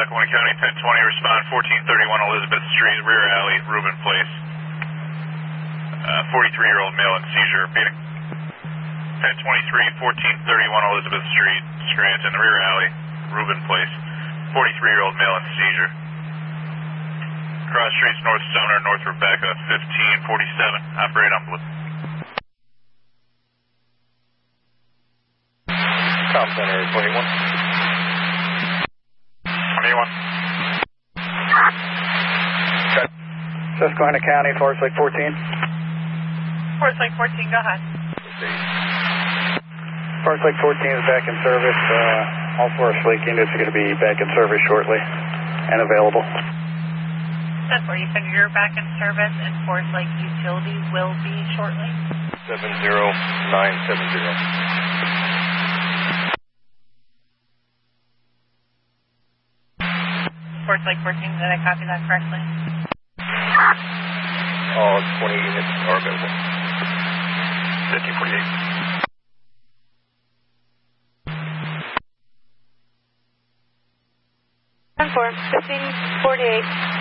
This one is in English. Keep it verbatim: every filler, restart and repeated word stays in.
Lackawanna County, ten twenty, respond fourteen thirty-one Elizabeth Street, rear alley, Rubin Place. Uh, forty-three-year-old male in seizure, repeating. ten twenty-three, fourteen thirty-one Elizabeth Street, Scranton, rear alley, Rubin Place. forty-three-year-old male in seizure. Cross streets, North Stoner, North Rebecca, fifteen forty-seven. Operate on blue. Com Center, twenty-one. twenty-one. Susquehanna County, Forest Lake fourteen. Forest Lake fourteen, go ahead. Forest Lake fourteen is back in service. Uh, all Forest Lake units are going to be back in service shortly and available. That's where you said you're back in service and Forest Lake Utility will be shortly. seven zero nine seven zero. Forest Lake fourteen, did I copy that correctly? All twenty units are available. fifteen forty-eight. ten four, fifteen forty-eight.